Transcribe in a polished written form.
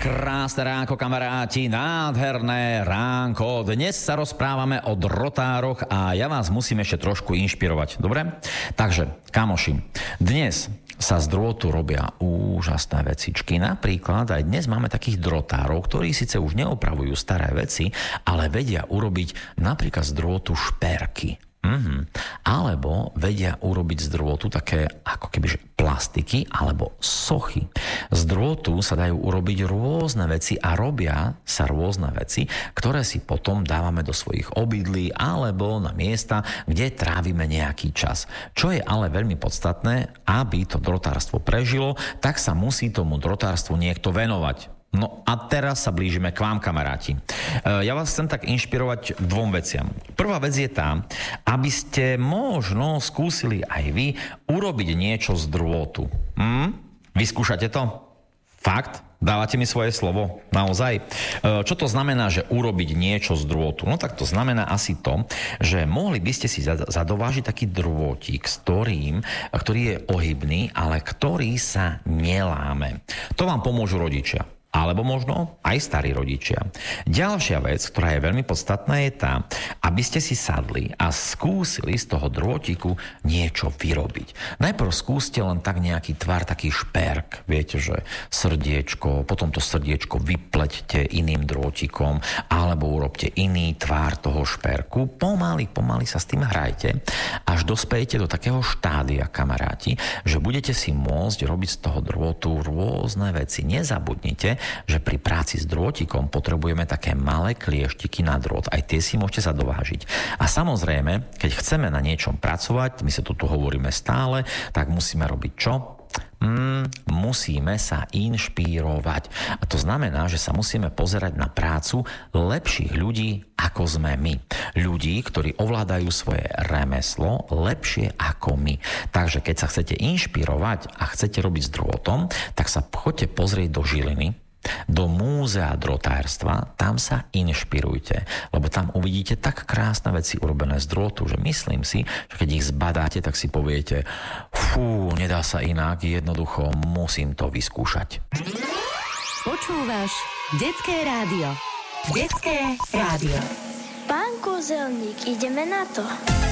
Krásne ránko, kamaráti, nádherné ránko. Dnes sa rozprávame o drotároch a ja vás musím ešte trošku inšpirovať, dobre? Takže, kamoši, dnes sa z drôtu robia úžasné vecičky. Napríklad aj dnes máme takých drotárov, ktorí síce už neopravujú staré veci, ale vedia urobiť napríklad z drôtu šperky. Alebo vedia urobiť z drôtu také ako kebyže plastiky alebo sochy. Z drôtu sa dajú urobiť rôzne veci a robia sa rôzne veci, ktoré si potom dávame do svojich obydlí alebo na miesta, kde trávime nejaký čas. Čo je ale veľmi podstatné, aby to drotárstvo prežilo, tak sa musí tomu drotárstvu niekto venovať. No a teraz sa blížime k vám, kamaráti. Ja vás chcem tak inšpirovať dvom veciam. Prvá vec je tá, aby ste možno skúsili aj vy urobiť niečo z drôtu. Vyskúšate to? Fakt? Dávate mi svoje slovo? Naozaj? Čo to znamená, že urobiť niečo z drôtu? No tak to znamená asi to, že mohli by ste si zadovážiť taký drôtik, ktorý je ohybný, ale ktorý sa neláme. To vám pomôžu rodičia. Alebo možno aj starí rodičia. Ďalšia vec, ktorá je veľmi podstatná, je tá, aby ste si sadli a skúsili z toho drôtiku niečo vyrobiť. Najprv skúste len tak nejaký tvar, taký šperk. Viete, že srdiečko, potom to srdiečko vypleťte iným drôtikom, alebo urobte iný tvar toho šperku. Pomaly sa s tým hrajte, až dospejete do takého štádia, kamaráti, že budete si môcť robiť z toho drôtu rôzne veci. Nezabudnite, že pri práci s drôtikom potrebujeme také malé klieštiky na drôt. Aj tie si môžete zadovážiť. A samozrejme, keď chceme na niečom pracovať, my sa tu hovoríme stále, tak musíme robiť čo? Musíme sa inšpirovať. A to znamená, že sa musíme pozerať na prácu lepších ľudí, ako sme my. Ľudí, ktorí ovládajú svoje remeslo lepšie ako my. Takže keď sa chcete inšpirovať a chcete robiť s drôtom, tak sa choďte pozrieť do Žiliny, do múzea drotárstva, tam sa inšpirujte, lebo tam uvidíte tak krásne veci urobené z drôtu, že myslím si, že keď ich zbadáte, tak si poviete, nedá sa inak, jednoducho musím to vyskúšať. Počúvaš Detské rádio. Detské rádio. Pán Kúzelník, ideme na to.